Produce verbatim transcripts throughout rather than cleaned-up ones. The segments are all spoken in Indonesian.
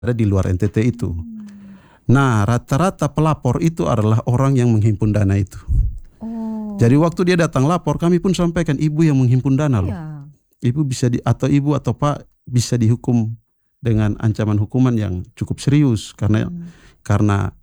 ada di luar N T T itu. Nah, rata-rata pelapor itu adalah orang yang menghimpun dana itu. Oh. Jadi waktu dia datang lapor, kami pun sampaikan ibu yang menghimpun dana loh. Iya. Ibu bisa di, atau ibu atau pak bisa dihukum dengan ancaman hukuman yang cukup serius karena Hmm. karena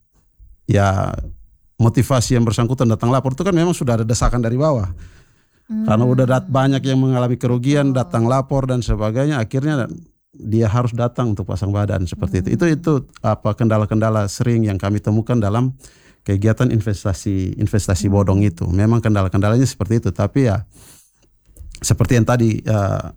ya motivasi yang bersangkutan datang lapor itu kan memang sudah ada desakan dari bawah. Karena udah dat banyak yang mengalami kerugian, Betul. datang lapor dan sebagainya, akhirnya dia harus datang untuk pasang badan seperti itu. Itu itu apa kendala-kendala sering yang kami temukan dalam kegiatan investasi investasi bodong itu. Memang kendala-kendalanya seperti itu, tapi ya seperti yang tadi uh,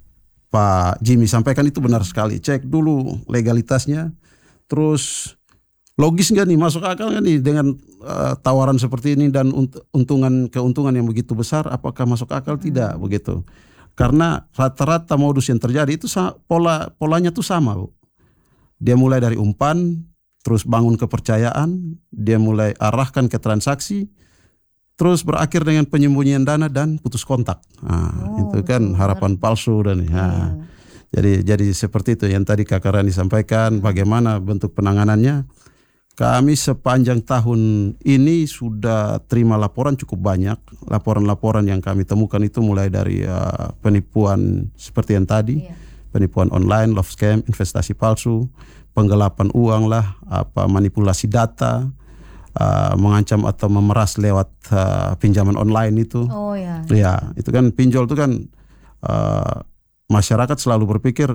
Pak Jimmy sampaikan itu benar sekali. Cek dulu legalitasnya, terus logis nggak nih, masuk akal nggak nih dengan uh, tawaran seperti ini dan unt- untungan keuntungan yang begitu besar, apakah masuk akal tidak begitu? Karena rata-rata modus yang terjadi itu sa- pola polanya tuh sama, Bu. Dia mulai dari umpan, terus bangun kepercayaan, dia mulai arahkan ke transaksi, terus berakhir dengan penyembunyian dana dan putus kontak. Nah, Oh, itu kan betul. harapan palsu dan Iya. nah, jadi jadi seperti itu yang tadi Kak Rani sampaikan. Bagaimana bentuk penanganannya? Kami sepanjang tahun ini sudah terima laporan cukup banyak. Laporan-laporan yang kami temukan itu mulai dari uh, penipuan seperti yang tadi, Iya. penipuan online, love scam, investasi palsu, penggelapan uang lah, apa manipulasi data, uh, mengancam atau memeras lewat uh, pinjaman online itu. Oh ya. Ya, itu kan pinjol itu kan uh, masyarakat selalu berpikir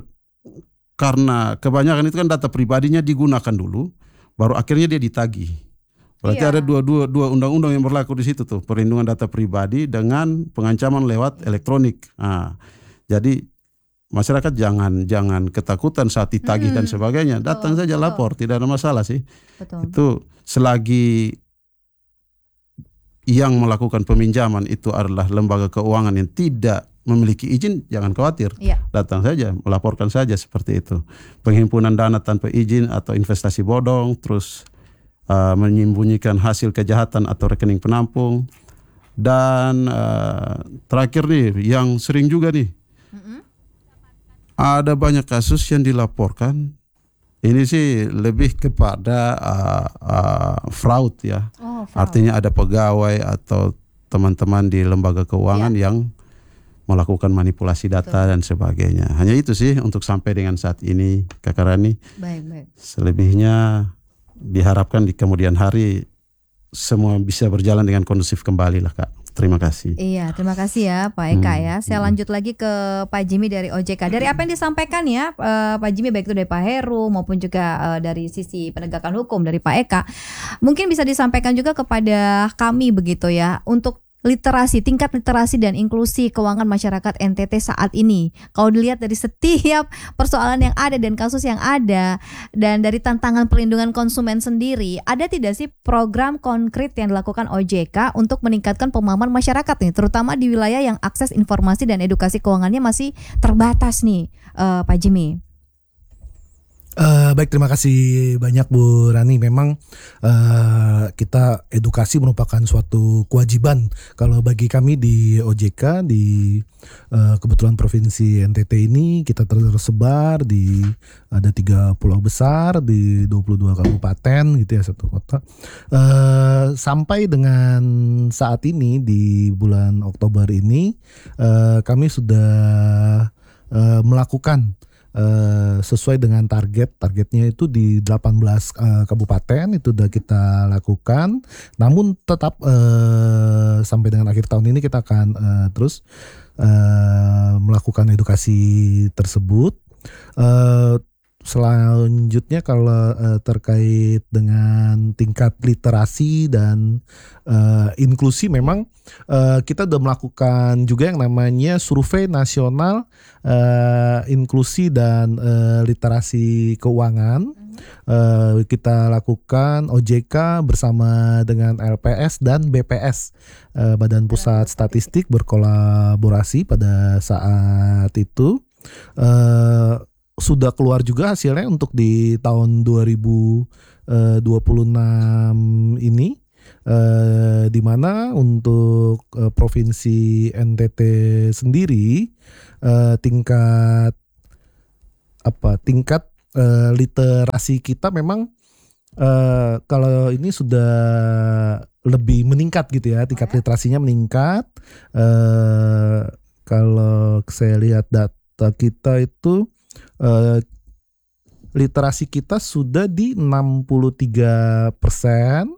karena kebanyakan itu kan data pribadinya digunakan dulu, baru akhirnya dia ditagih. Berarti Iya. ada dua, dua, dua undang-undang yang berlaku di situ tuh, perlindungan data pribadi dengan pengancaman lewat elektronik. Nah, jadi masyarakat jangan jangan ketakutan saat ditagih dan sebagainya. Betul, Datang saja betul. lapor, tidak ada masalah sih. Betul. Itu selagi yang melakukan peminjaman itu adalah lembaga keuangan yang tidak memiliki izin, jangan khawatir. Iya. Datang saja, melaporkan saja seperti itu. Penghimpunan dana tanpa izin atau investasi bodong, terus uh, menyembunyikan hasil kejahatan atau rekening penampung. Dan uh, terakhir nih, yang sering juga nih, Mm-mm. ada banyak kasus yang dilaporkan. Ini sih lebih kepada uh, uh, fraud ya. Oh, fraud. Artinya ada pegawai atau teman-teman di lembaga keuangan yang melakukan manipulasi data dan sebagainya. Hanya itu sih untuk sampai dengan saat ini, Kakak Rani. Baik, baik. Selebihnya diharapkan di kemudian hari semua bisa berjalan dengan kondusif kembali lah, Kak. Terima kasih. Iya, terima kasih ya Pak Eka Hmm, ya. Saya hmm. lanjut lagi ke Pak Jimmy dari O J K. Dari apa yang disampaikan ya eh, Pak Jimmy, baik itu dari Pak Heru maupun juga eh, dari sisi penegakan hukum dari Pak Eka, mungkin bisa disampaikan juga kepada kami begitu ya, untuk literasi, tingkat literasi dan inklusi keuangan masyarakat N T T saat ini. Kalau dilihat dari setiap persoalan yang ada dan kasus yang ada, dan dari tantangan perlindungan konsumen sendiri, ada tidak sih program konkret yang dilakukan O J K untuk meningkatkan pemahaman masyarakat nih, terutama di wilayah yang akses informasi dan edukasi keuangannya masih terbatas nih, eh, Pak Jimmy? Uh, baik, terima kasih banyak Bu Rani. Memang uh, kita edukasi merupakan suatu kewajiban. Kalau bagi kami di O J K, di uh, kebetulan provinsi N T T ini kita tersebar di ada tiga pulau besar di dua puluh dua kabupaten gitu ya, satu kota. Uh, sampai dengan saat ini di bulan Oktober ini uh, kami sudah uh, melakukan Uh, sesuai dengan target, targetnya itu di delapan belas uh, kabupaten itu sudah kita lakukan. Namun tetap uh, sampai dengan akhir tahun ini kita akan uh, terus uh, melakukan edukasi tersebut. Uh, Selanjutnya kalau uh, terkait dengan tingkat literasi dan uh, inklusi, memang uh, kita sudah melakukan juga yang namanya survei nasional uh, inklusi dan uh, literasi keuangan. Uh, kita lakukan O J K bersama dengan L P S dan B P S, uh, Badan Pusat Statistik, berkolaborasi pada saat itu. Uh, Sudah keluar juga hasilnya untuk di tahun dua ribu dua puluh enam ini, eh, di mana untuk eh, provinsi N T T sendiri eh, tingkat apa tingkat uh, literasi kita memang uh, kalau ini sudah lebih meningkat gitu ya, tingkat literasinya meningkat. Uh, kalau saya lihat data kita itu uh, literasi kita sudah di enam puluh tiga persen.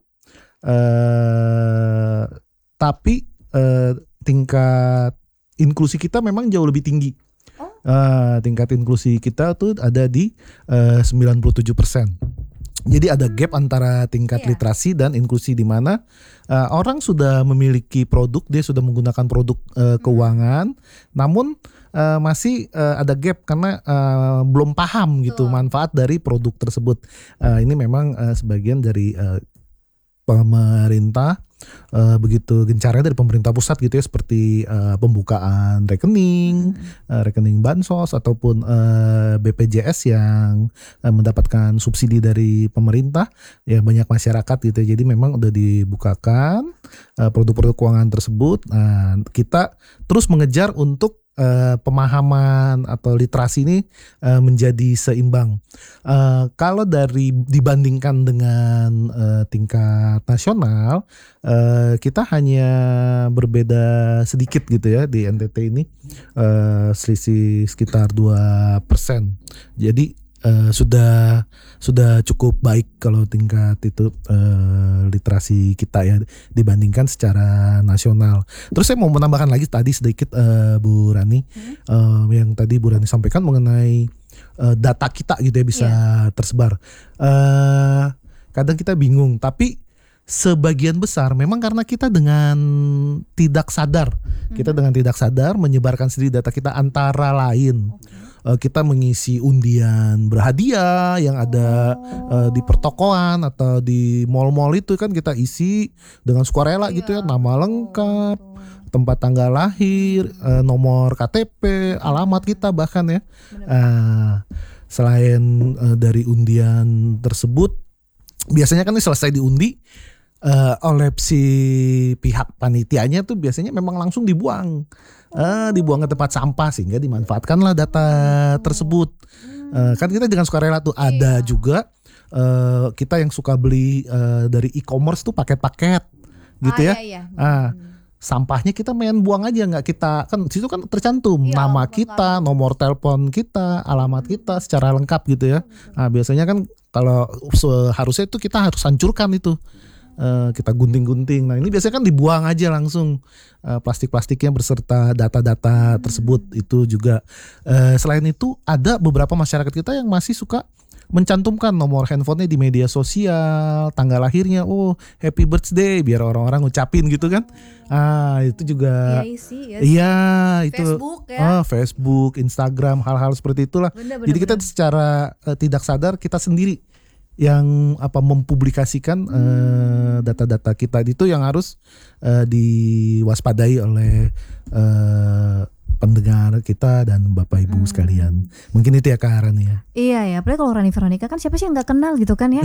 Uh, tapi uh, tingkat inklusi kita memang jauh lebih tinggi. Oh. Uh, tingkat inklusi kita tuh ada di uh, sembilan puluh tujuh persen. Jadi ada gap antara tingkat yeah. literasi dan inklusi, di mana uh, orang sudah memiliki produk, dia sudah menggunakan produk uh, keuangan, namun uh, masih uh, ada gap karena uh, belum paham gitu oh. manfaat dari produk tersebut. Uh, ini memang uh, sebagian dari uh, pemerintah uh, begitu gencarnya dari pemerintah pusat gitu ya, seperti uh, pembukaan rekening, hmm. uh, rekening bansos ataupun uh, B P J S yang uh, mendapatkan subsidi dari pemerintah, ya banyak masyarakat gitu ya. Jadi memang udah dibukakan uh, produk-produk keuangan tersebut. Nah, kita terus mengejar untuk Uh, pemahaman atau literasi ini uh, menjadi seimbang. Uh, kalau dari dibandingkan dengan uh, tingkat nasional, uh, kita hanya berbeda sedikit gitu ya di N T T ini, uh, selisih sekitar dua persen. Jadi Uh, sudah sudah cukup baik kalau tingkat itu uh, literasi kita ya dibandingkan secara nasional. Terus saya mau menambahkan lagi tadi sedikit uh, Bu Rani, hmm. uh, yang tadi Bu Rani sampaikan mengenai uh, data kita gitu ya bisa yeah. tersebar. Uh, kadang kita bingung, tapi sebagian besar memang karena kita dengan tidak sadar, hmm. kita dengan tidak sadar menyebarkan sendiri data kita, antara lain. Okay. Kita mengisi undian berhadiah yang ada oh. uh, di pertokoan atau di mal-mal itu kan kita isi dengan sukarela iya. gitu ya, nama lengkap, oh. tempat tanggal lahir, uh, nomor K T P, alamat kita bahkan ya. Uh, selain uh, dari undian tersebut, biasanya kan selesai diundi uh, oleh si pihak panitianya tuh biasanya memang langsung dibuang. Uh, dibuang ke tempat sampah sehingga dimanfaatkanlah data tersebut. Uh, kan kita dengan sukarela tuh ada juga uh, kita yang suka beli uh, dari e-commerce tuh paket-paket gitu ah, ya. Iya, iya. Uh, sampahnya kita main buang aja, nggak kita kan situ kan tercantum iya, nama kita, lengkap. Nomor telepon kita, alamat kita secara lengkap gitu ya. Nah, biasanya kan kalau seharusnya itu kita harus hancurkan itu. Uh, kita gunting-gunting. Nah ini biasanya kan dibuang aja langsung uh, plastik-plastiknya beserta data-data tersebut. Itu juga uh, selain itu ada beberapa masyarakat kita yang masih suka mencantumkan nomor handphonenya di media sosial, tanggal lahirnya, oh happy birthday, biar orang-orang ngucapin gitu kan. Ah itu juga iya ya, itu Facebook, ya? oh, Facebook, Instagram, hal-hal seperti itulah. Bener, bener, Jadi kita bener. secara uh, tidak sadar kita sendiri yang apa mempublikasikan hmm. uh, data-data kita, itu yang harus uh, diwaspadai oleh uh, pendengar kita dan Bapak Ibu hmm. sekalian. Mungkin itu ya Kak Rani ya. Iya ya, apalagi kalau Rani Veronica kan siapa sih yang nggak kenal gitu kan ya.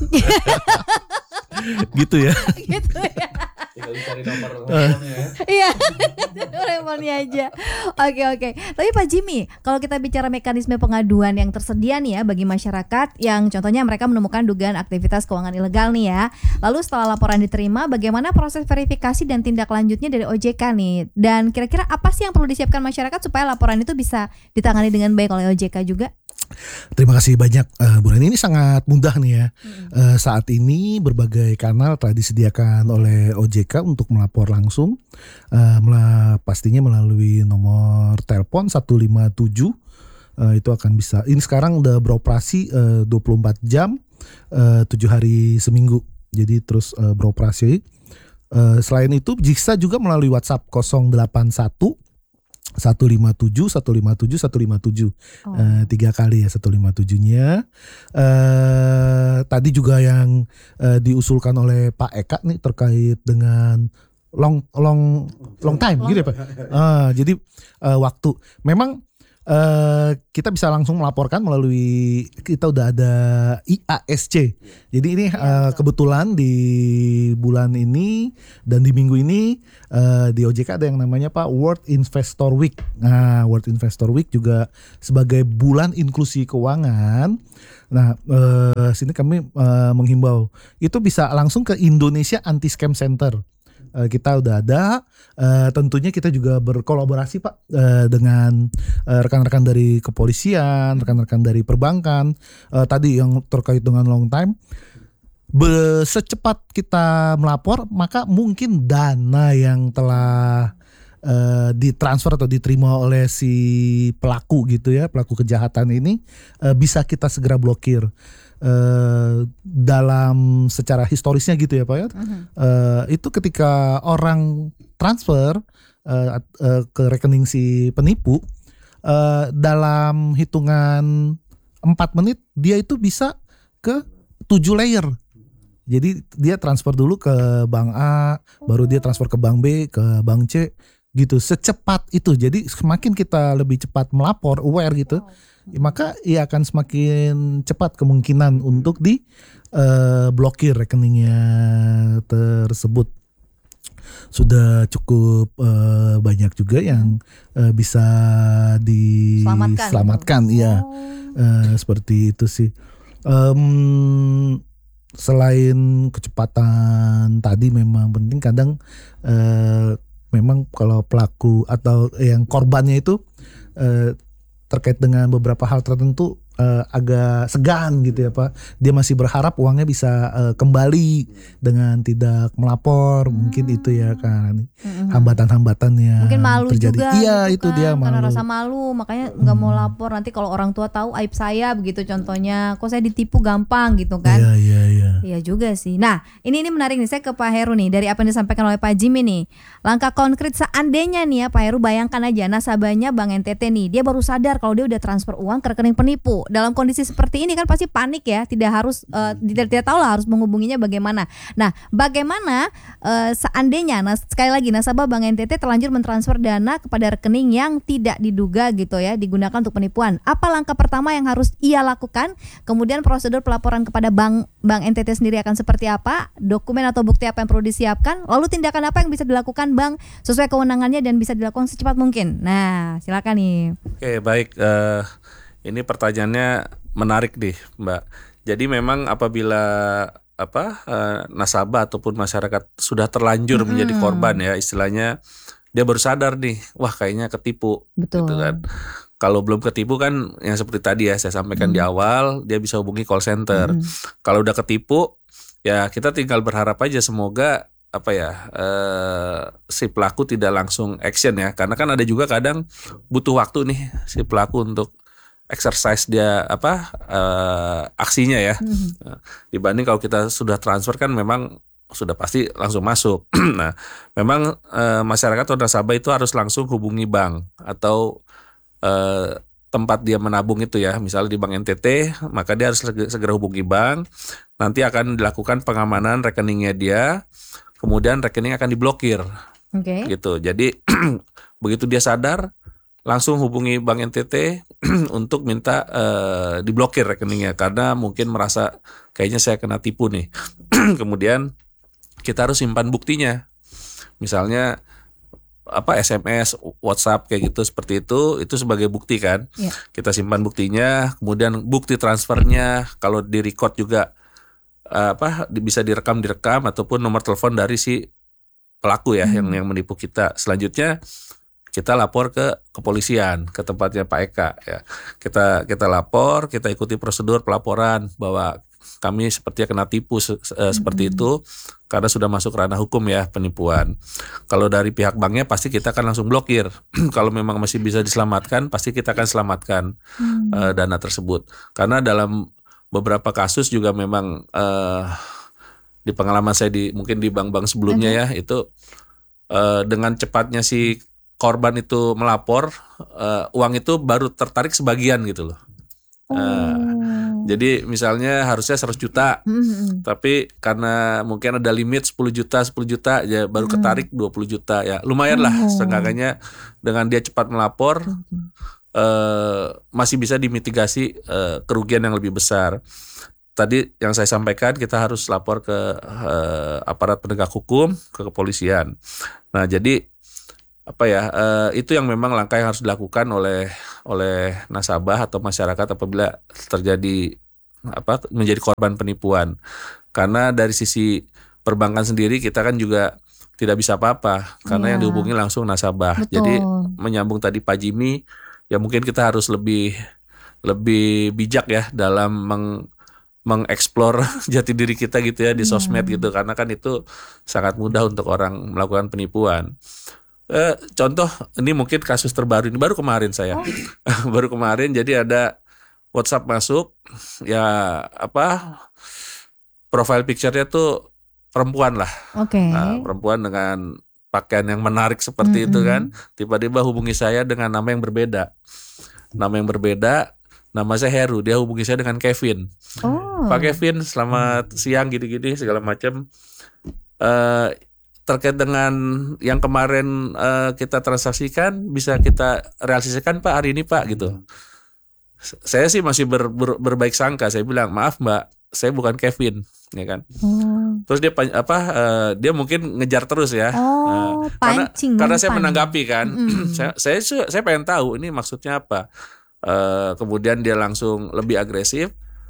Gitu ya. Gitu ya. Tinggal dicari nomor teleponnya ya. Iya, teleponnya aja. Oke oke. Tapi Pak Jimmy, kalau kita bicara mekanisme pengaduan yang tersedia nih ya bagi masyarakat yang contohnya mereka menemukan dugaan aktivitas keuangan ilegal nih ya. Lalu setelah laporan diterima, bagaimana proses verifikasi dan tindak lanjutnya dari O J K nih? Dan kira-kira apa sih yang perlu disiapkan masyarakat supaya laporan itu bisa ditangani dengan baik oleh O J K juga? Terima kasih banyak uh, Bu Rani. Ini sangat mudah nih ya. Hmm. Uh, saat ini berbagai kanal telah disediakan oleh O J K untuk melapor langsung. Uh, mela- pastinya melalui nomor telepon satu lima tujuh. Uh, itu akan bisa. Ini sekarang udah beroperasi uh, dua puluh empat jam, uh, tujuh hari seminggu. Jadi terus uh, beroperasi. Uh, selain itu bisa juga melalui WhatsApp nol delapan satu satu lima tujuh satu lima tujuh satu lima tujuh oh. uh, tiga kali ya satu lima tujuh-nya. Uh, tadi juga yang uh, diusulkan oleh Pak Eka nih terkait dengan long long long time long, gitu ya Pak. Uh, jadi uh, waktu memang Uh, kita bisa langsung melaporkan melalui, kita udah ada I A S C. Jadi ini uh, kebetulan di bulan ini dan di minggu ini uh, di O J K ada yang namanya Pak World Investor Week. Nah, World Investor Week juga sebagai bulan inklusi keuangan. Nah, uh, sini kami uh, menghimbau itu bisa langsung ke Indonesia Anti Scam Center. Uh, kita udah ada, uh, tentunya kita juga berkolaborasi Pak uh, dengan uh, rekan-rekan dari kepolisian, rekan-rekan dari perbankan, uh, tadi yang terkait dengan long time. Be- secepat kita melapor, maka mungkin dana yang telah uh, ditransfer atau diterima oleh si pelaku gitu ya, pelaku kejahatan ini uh, bisa kita segera blokir. Uh, dalam secara historisnya gitu ya Pak ya, uh-huh. uh, itu ketika orang transfer uh, uh, ke rekening si penipu uh, dalam hitungan empat menit dia itu bisa ke tujuh layer. Jadi dia transfer dulu ke bank A, baru dia transfer ke bank B, ke bank C gitu, secepat itu. Jadi semakin kita lebih cepat melapor, aware gitu, ya, maka ia akan semakin cepat kemungkinan untuk di uh, blokir rekeningnya tersebut. Sudah cukup uh, banyak juga yang uh, bisa diselamatkan, ya oh. uh, seperti itu sih. Um, selain kecepatan tadi memang penting, kadang uh, memang kalau pelaku atau yang korbannya itu uh, terkait dengan beberapa hal tertentu uh, agak segan gitu ya Pak. Dia masih berharap uangnya bisa uh, kembali dengan tidak melapor, hmm. mungkin itu ya kan hmm. hambatan-hambatannya mungkin malu terjadi. juga Iya gitu itu kan, dia malu. Karena rasa malu makanya nggak hmm. mau lapor, nanti kalau orang tua tahu aib saya begitu contohnya, kok saya ditipu gampang gitu kan. Iya iya iya. Iya juga sih. Nah ini ini menarik nih, saya ke Pak Heru nih, dari apa yang disampaikan oleh Pak Jimmy nih, langkah konkret seandainya nih ya Pak Heru, bayangkan aja nasabahnya Bank N T T nih, dia baru sadar kalau dia udah transfer uang ke rekening penipu. Dalam kondisi seperti ini kan pasti panik ya, tidak harus uh, tidak tidak tahu lah harus menghubunginya bagaimana. Nah, bagaimana uh, seandainya nah, sekali lagi nasabah Bank N T T terlanjur mentransfer dana kepada rekening yang tidak diduga gitu ya, digunakan untuk penipuan. Apa langkah pertama yang harus ia lakukan? Kemudian prosedur pelaporan kepada bank Bank N T T sendiri akan seperti apa? Dokumen atau bukti apa yang perlu disiapkan? Lalu tindakan apa yang bisa dilakukan bank sesuai kewenangannya dan bisa dilakukan secepat mungkin? Nah, silakan nih. Oke, baik. Uh, ini pertanyaannya menarik nih, Mbak. Jadi memang apabila apa uh, nasabah ataupun masyarakat sudah terlanjur hmm. menjadi korban ya, istilahnya dia baru sadar nih, wah kayaknya ketipu. Betul. Gitu kan. Kalau belum ketipu kan yang seperti tadi ya saya sampaikan hmm. di awal, dia bisa hubungi call center. Hmm. Kalau udah ketipu, ya kita tinggal berharap aja semoga apa ya eh, si pelaku tidak langsung action ya, karena kan ada juga kadang butuh waktu nih si pelaku untuk exercise dia apa eh, aksinya ya. Hmm. Dibanding kalau kita sudah transfer kan memang sudah pasti langsung masuk. Nah, memang eh, masyarakat atau nasabah itu harus langsung hubungi bank atau Uh, tempat dia menabung itu ya, misalnya di Bank N T T, maka dia harus segera hubungi bank. Nanti akan dilakukan pengamanan rekeningnya dia, kemudian rekening akan diblokir, okay. gitu. Jadi begitu dia sadar, langsung hubungi Bank N T T untuk minta uh, diblokir rekeningnya, karena mungkin merasa kayaknya saya kena tipu nih. Kemudian kita harus simpan buktinya, misalnya apa S M S, WhatsApp kayak gitu, seperti itu, itu sebagai bukti kan. Yeah. Kita simpan buktinya, kemudian bukti transfernya kalau di record juga apa bisa direkam direkam ataupun nomor telepon dari si pelaku ya hmm. yang yang menipu kita. Selanjutnya kita lapor ke kepolisian, ke tempatnya Pak Eka ya. Kita kita lapor, kita ikuti prosedur pelaporan bahwa kami sepertinya kena tipu se- se- seperti mm-hmm. itu karena sudah masuk ranah hukum ya penipuan. Kalau dari pihak banknya pasti kita akan langsung blokir. Kalau memang masih bisa diselamatkan, pasti kita akan selamatkan mm-hmm. uh, dana tersebut. Karena dalam beberapa kasus juga memang uh, di pengalaman saya di mungkin di bank-bank sebelumnya mm-hmm. ya itu uh, dengan cepatnya si korban itu melapor, uh, uang itu baru tertarik sebagian gitu loh. Oh. Uh, jadi misalnya harusnya seratus juta, mm-hmm. tapi karena mungkin ada limit sepuluh juta, sepuluh juta ya baru ketarik dua puluh juta ya. Lumayan lah, oh. setengahnya dengan dia cepat melapor, mm-hmm. eh, masih bisa dimitigasi eh, kerugian yang lebih besar. Tadi yang saya sampaikan, kita harus lapor ke eh, aparat penegak hukum, ke kepolisian. Nah, jadi apa ya, eh, itu yang memang langkah yang harus dilakukan oleh oleh nasabah atau masyarakat apabila terjadi apa menjadi korban penipuan. Karena dari sisi perbankan sendiri kita kan juga tidak bisa apa-apa karena Iya. yang dihubungi langsung nasabah. Betul. Jadi menyambung tadi Pak Jimmy, ya mungkin kita harus lebih lebih bijak ya dalam meng mengeksplor jati diri kita gitu ya di Iya. sosmed gitu, karena kan itu sangat mudah untuk orang melakukan penipuan. Eh, contoh ini mungkin kasus terbaru ini baru kemarin saya, baru kemarin jadi ada WhatsApp masuk, ya apa profile picture-nya tuh perempuan lah, Oke. nah, perempuan dengan pakaian yang menarik seperti itu kan, tiba-tiba hubungi saya dengan nama yang berbeda, nama yang berbeda. Nama saya Heru, dia hubungi saya dengan Kevin. Oh. Pak Kevin, selamat siang gini-gini segala macam. Eh, terkait dengan yang kemarin eh, kita transaksikan, bisa kita realisasikan Pak hari ini Pak gitu. S- Saya sih masih ber- ber- berbaik sangka. Saya bilang maaf Mbak, saya bukan Kevin, ya kan. Oh. Terus dia pan- apa? eh, dia mungkin ngejar terus ya. Oh, Eh, karena pancing. karena saya umpan. menanggapi kan, Mm-mm. saya saya su- saya pengen tahu ini maksudnya apa. Eh, kemudian dia langsung lebih agresif,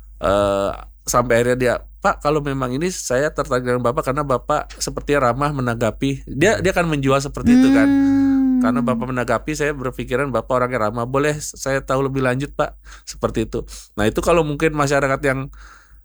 eh, sampai akhirnya dia, Pak kalau memang ini saya tertarik dengan Bapak karena Bapak sepertinya ramah menanggapi. Dia dia akan menjual seperti itu kan. Hmm. Karena Bapak menanggapi, saya berpikiran Bapak orangnya ramah. Boleh saya tahu lebih lanjut Pak, seperti itu. Nah itu kalau mungkin masyarakat yang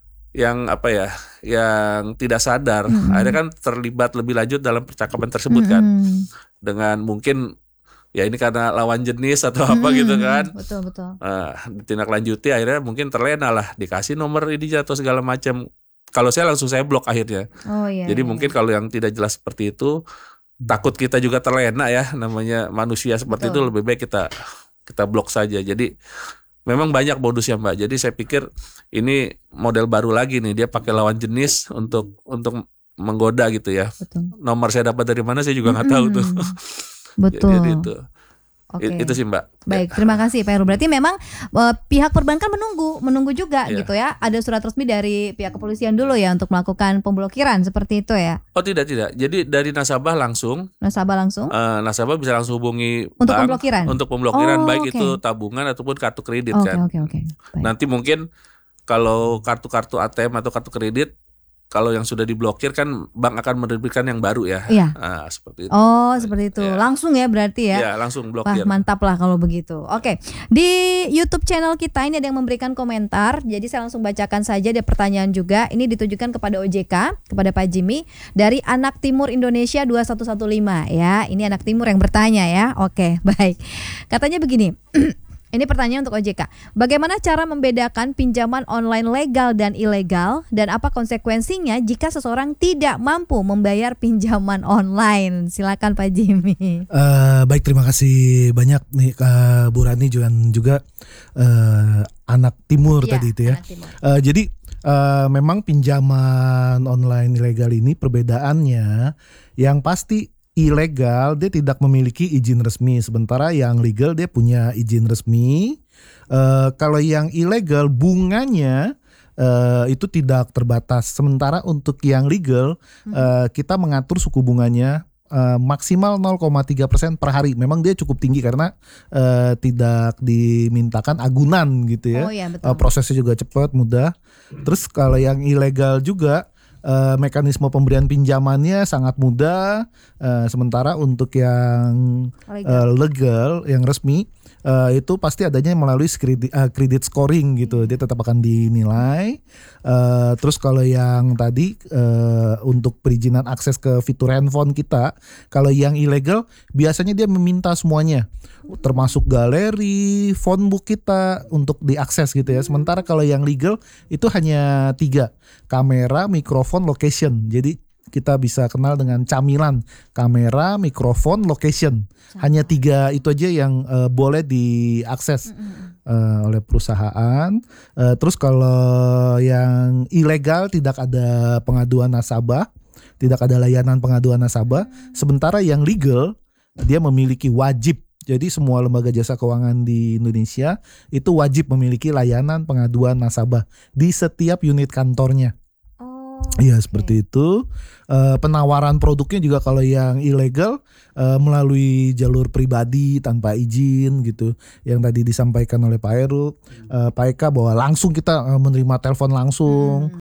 yang apa ya, yang tidak sadar, Mm-mm. akhirnya kan terlibat lebih lanjut dalam percakapan tersebut kan, Mm-mm. dengan mungkin ya ini karena lawan jenis atau apa gitu Mm-mm. kan. Betul betul. Nah, ditindaklanjuti akhirnya mungkin terlena lah, dikasih nomor ini atau segala macam. Kalau saya langsung saya blok akhirnya. Oh iya. Jadi iya. mungkin kalau yang tidak jelas seperti itu, takut kita juga terlena ya, namanya manusia seperti Betul. itu, lebih baik kita kita blok saja. Jadi memang banyak modusnya Mbak. Jadi saya pikir ini model baru lagi nih, dia pakai lawan jenis untuk untuk menggoda gitu ya. Betul. Nomor saya dapat dari mana saya juga nggak tahu tuh. Mm-mm. Betul. Jadi itu. Oke. I- Itu sih Mbak. Baik, terima kasih Pak Heru. Berarti memang eh, pihak perbankan menunggu, menunggu juga Iya. gitu ya. Ada surat resmi dari pihak kepolisian dulu ya untuk melakukan pemblokiran seperti itu ya. Oh tidak tidak. Jadi dari nasabah langsung, Nasabah langsung eh, nasabah bisa langsung hubungi untuk bank pemblokiran. untuk pemblokiran, Oh, baik oke. itu tabungan ataupun kartu kredit Oke kan. oke oke. Baik. Nanti mungkin kalau kartu-kartu A T M atau kartu kredit, kalau yang sudah diblokir kan bank akan menerbitkan yang baru ya. Iya. Nah, seperti itu. Oh seperti itu. Iya. Langsung ya berarti ya. Ya, langsung Wah blokir. mantap lah kalau begitu. Oke, di YouTube channel kita ini ada yang memberikan komentar. Jadi saya langsung bacakan saja. Ada pertanyaan juga. Ini ditujukan kepada O J K, kepada Pak Jimmy dari Anak Timur Indonesia dua satu satu lima ya. Ini Anak Timur yang bertanya ya. Oke, baik. Katanya begini. Ini pertanyaan untuk O J K. Bagaimana cara membedakan pinjaman online legal dan ilegal, dan apa konsekuensinya jika seseorang tidak mampu membayar pinjaman online? Silakan Pak Jimmy. Eh, baik, terima kasih banyak nih eh, Bu Rani juga juga eh, Anak Timur Iya, tadi itu ya. Anak Timur. Eh, jadi eh, memang pinjaman online ilegal ini perbedaannya yang pasti ilegal dia tidak memiliki izin resmi, sementara yang legal dia punya izin resmi. Eh, kalau yang ilegal bunganya eh, itu tidak terbatas, sementara untuk yang legal eh, kita mengatur suku bunganya eh, maksimal nol koma tiga persen per hari. Memang dia cukup tinggi karena eh, tidak dimintakan agunan gitu ya. Oh iya Eh, betul. prosesnya juga cepat, mudah. Terus kalau yang ilegal juga eh, mekanisme pemberian pinjamannya sangat mudah. Eh, sementara untuk yang Legal. eh, legal, yang resmi eh, itu pasti adanya melalui kredit, eh, kredit scoring gitu. Dia tetap akan dinilai. Eh, terus kalau yang tadi eh, untuk perizinan akses ke fitur handphone kita, kalau yang ilegal biasanya dia meminta semuanya, termasuk galeri, phone book kita untuk diakses gitu ya. Sementara kalau yang legal itu hanya tiga, kamera, mikrofon, location. Jadi kita bisa kenal dengan camilan, kamera, mikrofon, location. Hanya tiga itu aja yang eh, boleh diakses eh, oleh perusahaan. Eh, terus kalau yang ilegal tidak ada pengaduan nasabah, tidak ada layanan pengaduan nasabah. Sementara yang legal dia memiliki wajib Jadi semua lembaga jasa keuangan di Indonesia itu wajib memiliki layanan pengaduan nasabah di setiap unit kantornya. Iya, okay. Seperti itu. Uh, penawaran produknya juga kalau yang ilegal uh, melalui jalur pribadi tanpa izin gitu. Yang tadi disampaikan oleh Pak Heru, uh, Pak Eka bahwa langsung kita uh, menerima telepon langsung. Hmm.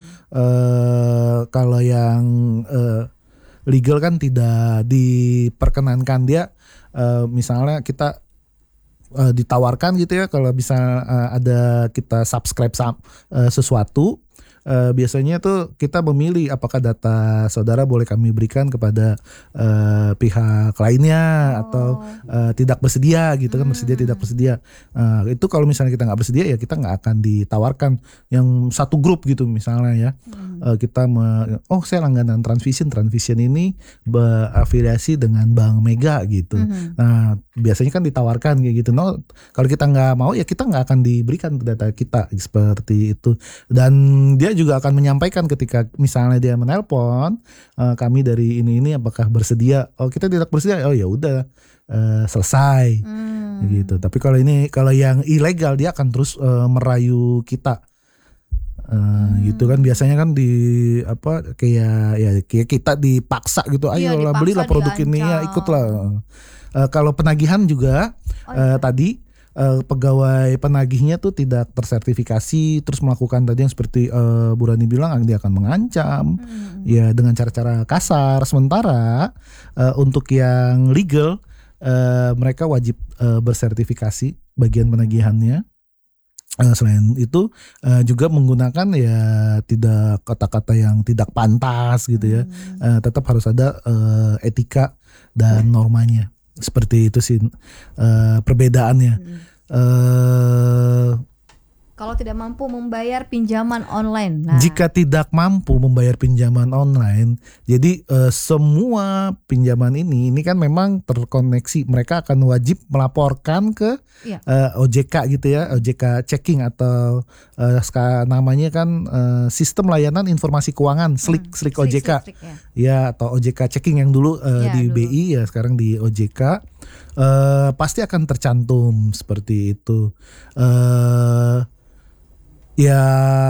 Uh, kalau yang uh, legal kan tidak diperkenankan, dia uh, misalnya kita uh, ditawarkan gitu ya, kalau bisa uh, ada kita subscribe sam- uh, sesuatu. Uh, biasanya tuh kita memilih apakah data saudara boleh kami berikan kepada uh, pihak lainnya oh. atau uh, tidak bersedia gitu kan, hmm. bersedia tidak bersedia. Uh, itu kalau misalnya kita nggak bersedia ya kita nggak akan ditawarkan yang satu grup gitu misalnya ya. Hmm. Uh, kita me, oh saya langganan Transvision, Transvision ini berafiliasi dengan Bank Mega gitu. Hmm. Nah biasanya kan ditawarkan kayak gitu. No, kalau kita nggak mau ya kita nggak akan diberikan data kita seperti itu. Dan dia juga akan menyampaikan ketika misalnya dia menelpon uh, kami dari ini ini apakah bersedia. Oh kita tidak bersedia. Oh ya udah uh, selesai hmm. gitu. Tapi kalau ini kalau yang ilegal dia akan terus uh, merayu kita. Uh, hmm. gitu kan biasanya kan di apa kayak ya kayak kita dipaksa gitu, ayo lah iya, belilah produk diancam. Ini ya ikutlah. Uh, kalau penagihan juga oh, iya. uh, tadi uh, pegawai penagihnya tuh tidak tersertifikasi terus melakukan tadi yang seperti uh, Bu Rani bilang dia akan mengancam hmm. ya dengan cara-cara kasar. Sementara uh, untuk yang legal uh, mereka wajib uh, bersertifikasi bagian penagihannya. Uh, selain itu uh, juga menggunakan ya tidak kata-kata yang tidak pantas gitu ya. Hmm. Uh, tetap harus ada uh, etika dan normanya. Seperti itu sih uh, perbedaannya. Hmm. Uh, Kalau tidak mampu membayar pinjaman online. Nah. Jika tidak mampu membayar pinjaman online, jadi uh, semua pinjaman ini ini kan memang terkoneksi. Mereka akan wajib melaporkan ke ya. uh, O J K gitu ya, O J K checking atau uh, namanya kan uh, Sistem Layanan Informasi Keuangan, SLIK, hmm. SLIK O J K. Slik, slik, ya. ya atau O J K checking yang dulu uh, ya, di dulu. B I ya sekarang di O J K. Uh, pasti akan tercantum seperti itu. Uh, Ya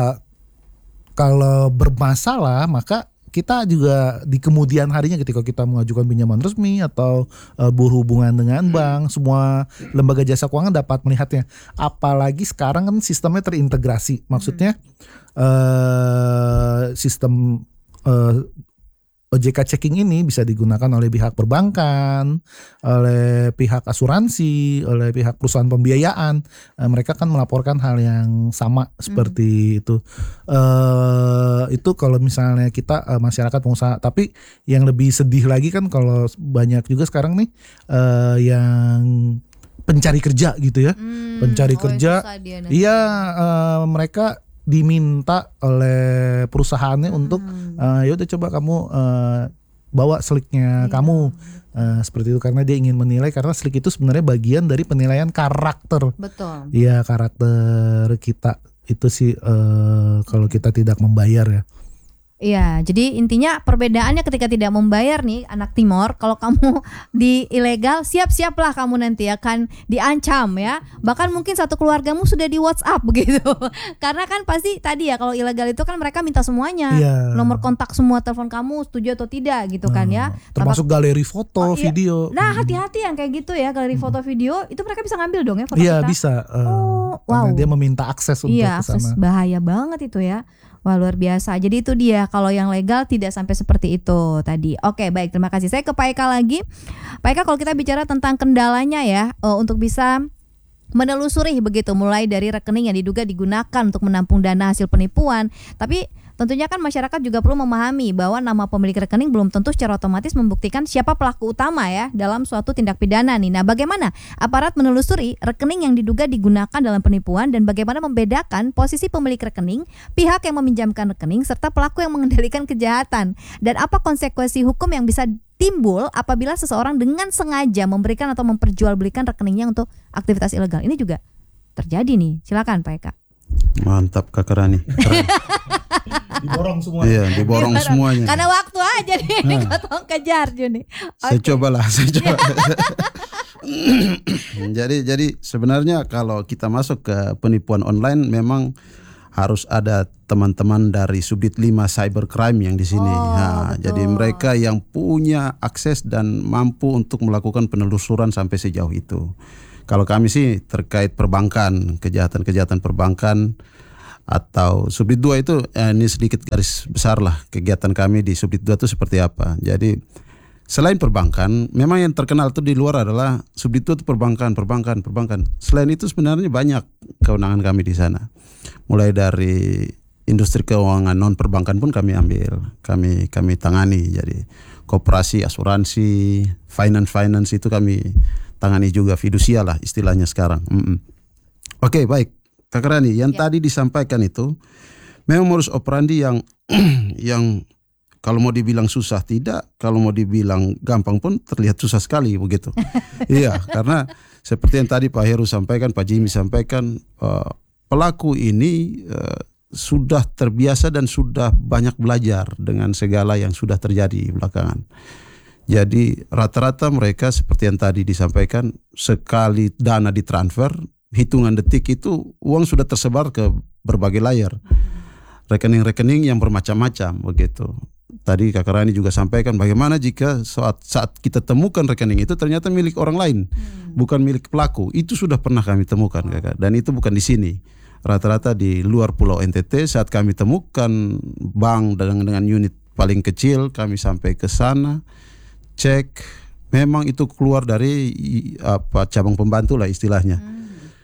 kalau bermasalah maka kita juga di kemudian harinya ketika kita mengajukan pinjaman resmi atau uh, berhubungan dengan bank, semua lembaga jasa keuangan dapat melihatnya. Apalagi sekarang kan sistemnya terintegrasi. Maksudnya uh, sistem uh, O J K checking ini bisa digunakan oleh pihak perbankan, oleh pihak asuransi, oleh pihak perusahaan pembiayaan. Uh, mereka kan melaporkan hal yang sama seperti hmm. itu. Uh, itu kalau misalnya kita uh, masyarakat pengusaha. Tapi yang lebih sedih lagi kan kalau banyak juga sekarang nih uh, yang pencari kerja gitu ya, hmm. pencari oh, kerja. Iya uh, mereka diminta oleh perusahaannya hmm. untuk uh, ya udah coba kamu uh, bawa sliknya iya. kamu uh, seperti itu karena dia ingin menilai, karena slik itu sebenarnya bagian dari penilaian karakter. Betul. Iya karakter kita itu sih uh, kalau kita tidak membayar ya. Iya, jadi intinya perbedaannya ketika tidak membayar nih anak Timor, kalau kamu di ilegal siap-siaplah kamu nanti akan diancam ya. Bahkan mungkin satu keluargamu sudah di WhatsApp begitu. Karena kan pasti tadi ya kalau ilegal itu kan mereka minta semuanya. Iya. Nomor kontak semua telepon kamu setuju atau tidak gitu kan ya. Termasuk Tampak, galeri foto, oh, iya. video. Nah, hati-hati yang kayak gitu ya, galeri foto video itu mereka bisa ngambil dong ya foto iya, kita. Iya, bisa. Uh, oh, wow. Dia meminta akses untuk iya, ke sana. Iya, bahaya banget itu ya. Wah luar biasa. Jadi itu dia kalau yang legal tidak sampai seperti itu tadi. Oke baik, terima kasih. Saya ke Pak Eka lagi. Pak Eka, kalau kita bicara tentang kendalanya ya uh, untuk bisa menelusuri begitu mulai dari rekening yang diduga digunakan untuk menampung dana hasil penipuan. Tapi tentunya kan masyarakat juga perlu memahami bahwa nama pemilik rekening belum tentu secara otomatis membuktikan siapa pelaku utama ya dalam suatu tindak pidana nih. Nah, bagaimana aparat menelusuri rekening yang diduga digunakan dalam penipuan dan bagaimana membedakan posisi pemilik rekening, pihak yang meminjamkan rekening serta pelaku yang mengendalikan kejahatan, dan apa konsekuensi hukum yang bisa timbul apabila seseorang dengan sengaja memberikan atau memperjualbelikan rekeningnya untuk aktivitas ilegal. Ini juga terjadi nih. Silakan Pak Eka. Mantap Kak Rani. Diborong semua. Iya, diborong diborong. semuanya. Karena waktu aja nih, nah. Kotong kejar nih. Okay. Saya cobalah, saya coba. jadi jadi sebenarnya kalau kita masuk ke penipuan online memang harus ada teman-teman dari Subdit lima Cybercrime yang di sini. Oh, Nah, betul. jadi mereka yang punya akses dan mampu untuk melakukan penelusuran sampai sejauh itu. Kalau kami sih terkait perbankan, kejahatan-kejahatan perbankan atau Subdit dua itu eh, ini sedikit garis besar lah kegiatan kami di Subdit dua itu seperti apa. Jadi selain perbankan, memang yang terkenal itu di luar adalah Subdit itu perbankan, perbankan, perbankan. Selain itu sebenarnya banyak kewenangan kami di sana. Mulai dari industri keuangan non perbankan pun kami ambil, kami kami tangani. Jadi koperasi, asuransi, finance finance itu kami tangani juga, fidusia lah istilahnya sekarang. Mm-mm. Oke, baik, Kak Rani, yang Ya. tadi disampaikan itu memang modus operandi yang yang kalau mau dibilang susah tidak, kalau mau dibilang gampang pun terlihat susah sekali begitu. Iya, karena seperti yang tadi Pak Heru sampaikan, Pak Jimmy sampaikan, uh, pelaku ini uh, sudah terbiasa dan sudah banyak belajar dengan segala yang sudah terjadi belakangan. Jadi rata-rata mereka seperti yang tadi disampaikan, sekali dana ditransfer, hitungan detik itu uang sudah tersebar ke berbagai layar. Rekening-rekening yang bermacam-macam begitu. Tadi Kak Rani juga sampaikan bagaimana jika saat saat kita temukan rekening itu ternyata milik orang lain, hmm. bukan milik pelaku. Itu sudah pernah kami temukan, Kakak. Dan itu bukan di sini. Rata-rata di luar Pulau N T T. Saat kami temukan bank dengan dengan unit paling kecil, kami sampai ke sana, cek, memang itu keluar dari apa cabang pembantu lah istilahnya, hmm.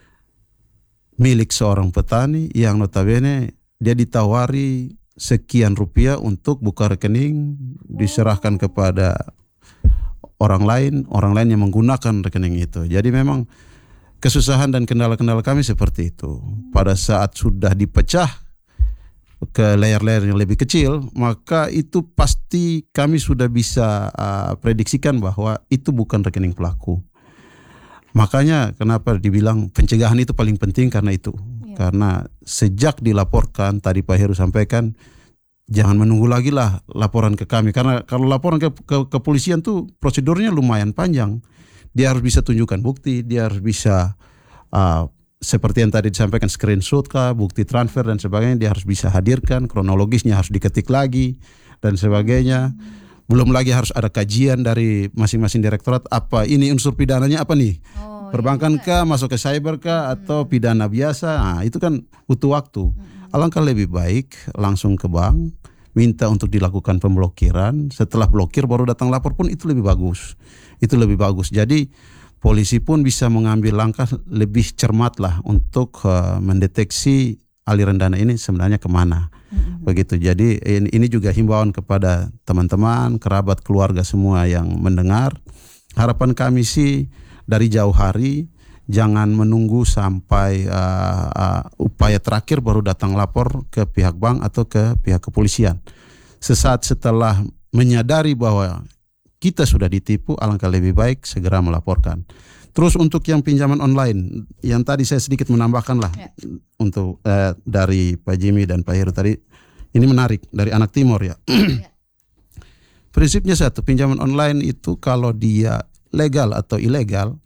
milik seorang petani yang notabene dia ditawari sekian rupiah untuk buka rekening, diserahkan kepada orang lain, orang lain yang menggunakan rekening itu. Jadi memang kesusahan dan kendala-kendala kami seperti itu. Pada saat sudah dipecah ke layar-layar yang lebih kecil, maka itu pasti kami sudah bisa uh, prediksikan bahwa itu bukan rekening pelaku. Makanya kenapa dibilang pencegahan itu paling penting karena itu. Karena sejak dilaporkan, tadi Pak Heru sampaikan, jangan menunggu lagi lah laporan ke kami. Karena kalau laporan ke, ke kepolisian tuh prosedurnya lumayan panjang. Dia harus bisa tunjukkan bukti, dia harus bisa uh, seperti yang tadi disampaikan screenshot kah, bukti transfer dan sebagainya, dia harus bisa hadirkan, kronologisnya harus diketik lagi dan sebagainya. Belum lagi harus ada kajian dari masing-masing direktorat, apa ini unsur pidananya apa nih? Oh. Perbankan kah, masuk ke cyber kah, atau pidana biasa? Nah, itu kan butuh waktu. Alangkah lebih baik langsung ke bank, minta untuk dilakukan pemblokiran. Setelah blokir baru datang lapor pun itu lebih bagus. Itu lebih bagus. Jadi polisi pun bisa mengambil langkah lebih cermat lah untuk uh, mendeteksi aliran dana ini sebenarnya kemana. Mm-hmm. Begitu. Jadi ini, ini juga himbauan kepada teman-teman, kerabat, keluarga semua yang mendengar. Harapan kami sih dari jauh hari, jangan menunggu sampai uh, uh, upaya terakhir baru datang lapor ke pihak bank atau ke pihak kepolisian. Sesaat setelah menyadari bahwa kita sudah ditipu, alangkah lebih baik segera melaporkan. Terus untuk yang pinjaman online, yang tadi saya sedikit menambahkan lah ya. Untuk uh, dari Pak Jimmy dan Pak Heru tadi, ini menarik dari anak timur ya. Ya. Prinsipnya satu, pinjaman online itu kalau dia legal atau ilegal,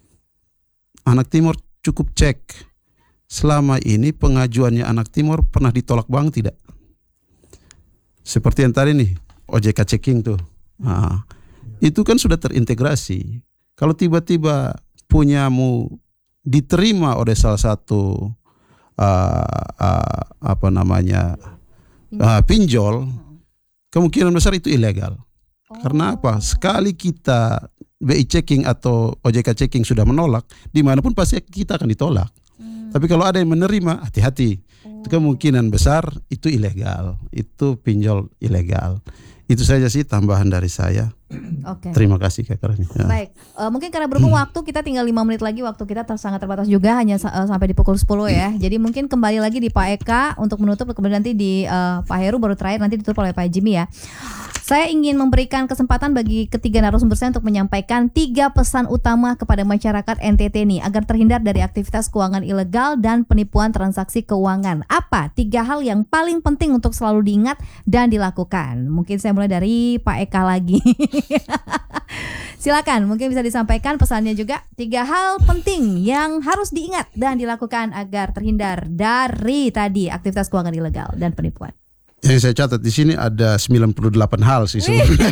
anak timur cukup cek selama ini pengajuannya anak timur pernah ditolak bank tidak? Seperti yang tadi nih O J K checking tuh, nah, itu kan sudah terintegrasi. Kalau tiba-tiba punyamu diterima oleh salah satu uh, uh, apa namanya uh, pinjol, kemungkinan besar itu ilegal. Oh. Karena apa? Sekali kita B I checking atau O J K checking sudah menolak, dimanapun pasti kita akan ditolak. Hmm. Tapi kalau ada yang menerima, hati-hati. Oh. Kemungkinan besar itu ilegal, itu pinjol ilegal. Itu saja sih tambahan dari saya. Oke. Terima kasih Kak Rani. Ya. Baik, uh, mungkin karena berhubung hmm. waktu kita tinggal lima menit lagi, waktu kita ter- sangat terbatas juga, hanya uh, sampai di pukul sepuluh ya. Jadi mungkin kembali lagi di Pak Eka untuk menutup, kemudian nanti di uh, Pak Heru baru terakhir, nanti ditutup oleh Pak Jimmy ya. Saya ingin memberikan kesempatan bagi ketiga narasumber saya untuk menyampaikan tiga pesan utama kepada masyarakat N T T nih agar terhindar dari aktivitas keuangan ilegal dan penipuan transaksi keuangan. Apa tiga hal yang paling penting untuk selalu diingat dan dilakukan? Mungkin saya mulai dari Pak Eka lagi. Silakan, mungkin bisa disampaikan pesannya juga. Tiga hal penting yang harus diingat dan dilakukan agar terhindar dari tadi aktivitas keuangan ilegal dan penipuan. Yang saya catat di sini ada sembilan puluh delapan hal sih sebenarnya.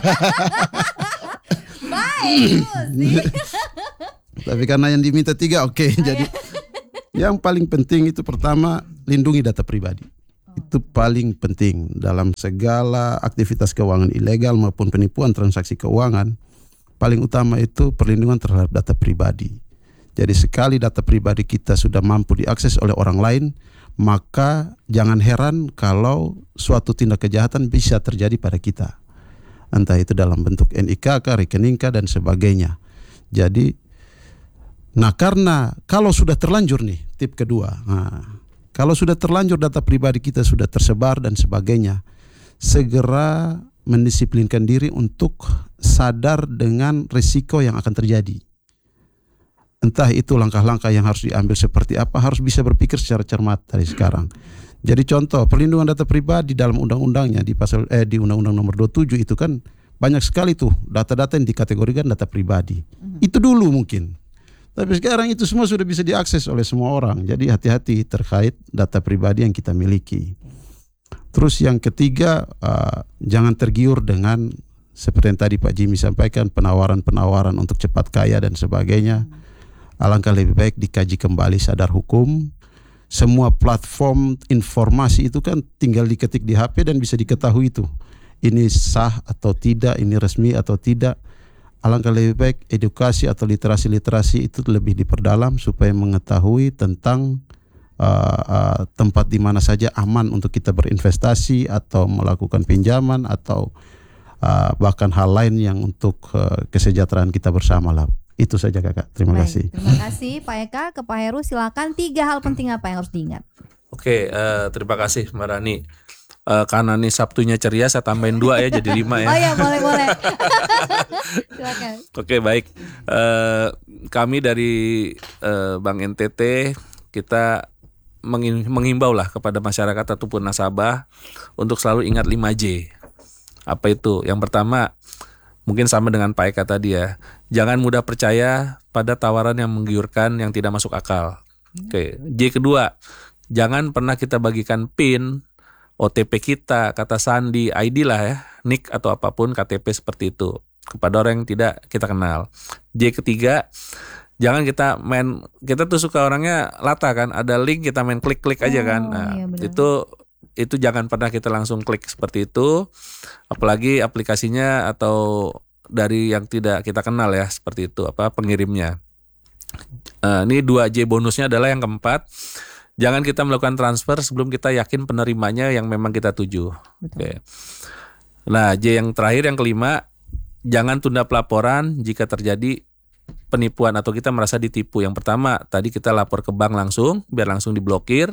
Baik, sih. Tapi karena yang diminta tiga, oke. Okay. Jadi yang paling penting itu pertama, lindungi data pribadi. Itu paling penting dalam segala aktivitas keuangan ilegal maupun penipuan transaksi keuangan. Paling utama itu perlindungan terhadap data pribadi. Jadi sekali data pribadi kita sudah mampu diakses oleh orang lain, maka jangan heran kalau suatu tindak kejahatan bisa terjadi pada kita. Entah itu dalam bentuk N I K, rekening K, dan sebagainya. Jadi, nah karena kalau sudah terlanjur nih, tip kedua, nah, kalau sudah terlanjur data pribadi kita sudah tersebar dan sebagainya, segera mendisiplinkan diri untuk sadar dengan risiko yang akan terjadi. Entah itu langkah-langkah yang harus diambil seperti apa, harus bisa berpikir secara cermat dari sekarang. Jadi contoh, perlindungan data pribadi dalam undang-undangnya di pasal eh di Undang-Undang Nomor dua puluh tujuh itu kan banyak sekali tuh data-data yang dikategorikan data pribadi. Mm-hmm. Itu dulu mungkin. Tapi sekarang itu semua sudah bisa diakses oleh semua orang. Jadi hati-hati terkait data pribadi yang kita miliki. Terus yang ketiga, uh, jangan tergiur dengan seperti yang tadi Pak Jimmy sampaikan, penawaran-penawaran untuk cepat kaya dan sebagainya. Alangkah lebih baik dikaji kembali sadar hukum. Semua platform informasi itu kan tinggal diketik di H P dan bisa diketahui itu. Ini sah atau tidak, ini resmi atau tidak. Alangkah lebih baik edukasi atau literasi-literasi itu lebih diperdalam supaya mengetahui tentang uh, uh, tempat di mana saja aman untuk kita berinvestasi atau melakukan pinjaman atau uh, bahkan hal lain yang untuk uh, kesejahteraan kita bersama lah. Itu saja Kakak, terima Baik, kasih. Terima kasih Pak Eka. Ke Pak Heru silakan, tiga hal penting apa yang harus diingat. Oke, uh, terima kasih Mbak Rani. Uh, karena nih Sabtunya ceria, saya tambahin dua ya jadi lima ya. Oh ya, boleh boleh. Silakan. Oke, baik. Uh, kami dari uh, Bank N T T kita menghimbau lah kepada masyarakat ataupun nasabah untuk selalu ingat lima J. Apa itu? Yang pertama, mungkin sama dengan Pak Eka tadi ya. Jangan mudah percaya pada tawaran yang menggiurkan yang tidak masuk akal. Oke. J kedua, jangan pernah kita bagikan PIN, O T P kita, kata sandi, I D lah ya, N I K atau apapun K T P seperti itu kepada orang yang tidak kita kenal. J ketiga, jangan kita main, kita tuh suka orangnya lata kan, ada link kita main klik-klik aja kan. Nah, iya itu itu jangan pernah kita langsung klik seperti itu, apalagi aplikasinya atau dari yang tidak kita kenal ya, seperti itu apa pengirimnya. Uh, ini dua J bonusnya adalah yang keempat, jangan kita melakukan transfer sebelum kita yakin penerimanya yang memang kita tuju. Oke. Nah, J yang terakhir yang kelima, jangan tunda pelaporan jika terjadi penipuan atau kita merasa ditipu. Yang pertama, tadi kita lapor ke bank langsung biar langsung diblokir.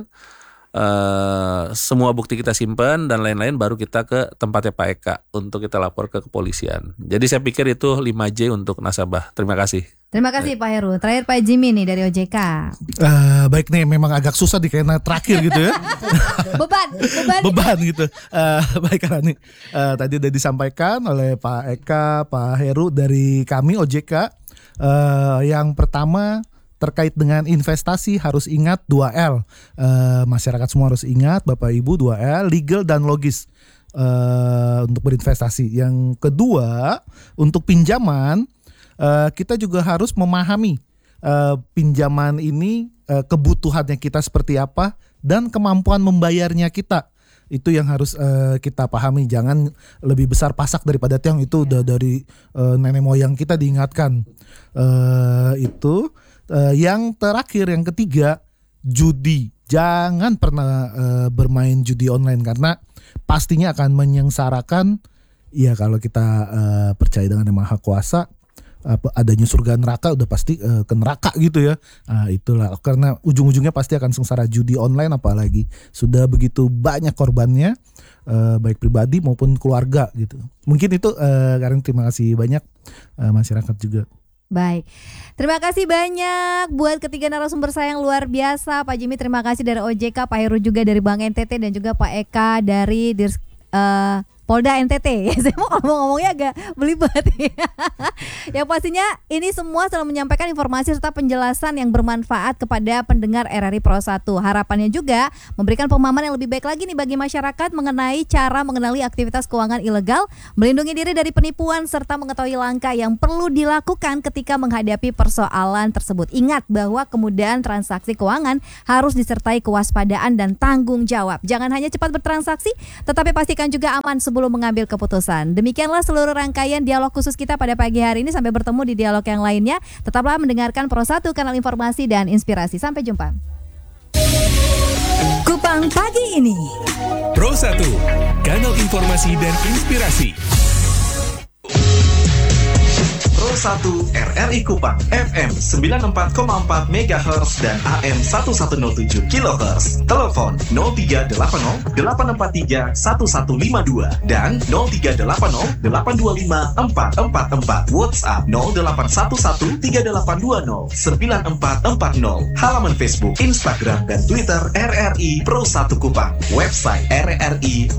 Uh, semua bukti kita simpan dan lain-lain, baru kita ke tempatnya Pak Eka untuk kita lapor ke kepolisian. Jadi saya pikir itu lima J untuk nasabah. Terima kasih. Terima kasih Pak Heru. Terakhir Pak Jimmy nih dari O J K. Uh, baik nih, memang agak susah di karena terakhir gitu ya. beban, beban. beban gitu. Uh, baik karena nih uh, tadi udah disampaikan oleh Pak Eka, Pak Heru dari kami O J K. Uh, yang pertama, terkait dengan investasi harus ingat dua L. Uh, masyarakat semua harus ingat, Bapak Ibu, dua L, legal dan logis uh, untuk berinvestasi. Yang kedua, untuk pinjaman uh, kita juga harus memahami uh, pinjaman ini uh, kebutuhannya kita seperti apa dan kemampuan membayarnya kita. Itu yang harus uh, kita pahami. Jangan lebih besar pasak daripada tiang, itu udah dari uh, nenek moyang kita diingatkan. Uh, itu Uh, yang terakhir, yang ketiga, judi. Jangan pernah uh, bermain judi online karena pastinya akan menyengsarakan. Ya kalau kita uh, percaya dengan Yang Maha Kuasa, uh, adanya surga neraka, udah pasti uh, ke neraka gitu ya. Nah, itulah karena ujung-ujungnya pasti akan sengsara. Judi online apalagi sudah begitu banyak korbannya, uh, baik pribadi maupun keluarga gitu. Mungkin itu uh, Karin, terima kasih banyak uh, masyarakat juga. Baik, terima kasih banyak buat ketiga narasumber saya yang luar biasa. Pak Jimmy terima kasih dari O J K, Pak Heru juga dari Bank N T T, dan juga Pak Eka dari Dir, uh, Polda N T T. Saya mau ngomong-ngomongnya agak belibet. Yang pastinya ini semua selalu menyampaikan informasi serta penjelasan yang bermanfaat kepada pendengar R R I Pro satu. Harapannya juga memberikan pemahaman yang lebih baik lagi nih bagi masyarakat mengenai cara mengenali aktivitas keuangan ilegal, melindungi diri dari penipuan serta mengetahui langkah yang perlu dilakukan ketika menghadapi persoalan tersebut. Ingat bahwa kemudahan transaksi keuangan harus disertai kewaspadaan dan tanggung jawab. Jangan hanya cepat bertransaksi, tetapi pastikan juga aman sebelum mengambil keputusan. Demikianlah seluruh rangkaian dialog khusus kita pada pagi hari ini. Sampai bertemu di dialog yang lainnya. Tetaplah mendengarkan Pro satu, kanal informasi dan inspirasi. Sampai jumpa. Kupang Pagi ini Pro satu, kanal informasi dan inspirasi. Pro satu R R I Kupang F M sembilan puluh empat koma empat megahertz dan A M seribu nol tujuh kilohertz. Telepon nol tiga delapan nol delapan empat tiga satu satu lima dua dan nol tiga delapan nol delapan dua lima empat empat empat. WhatsApp nol delapan satu satu tiga delapan dua nol sembilan empat empat nol. Halaman Facebook, Instagram dan Twitter R R I Pro satu Kupang. Website r r i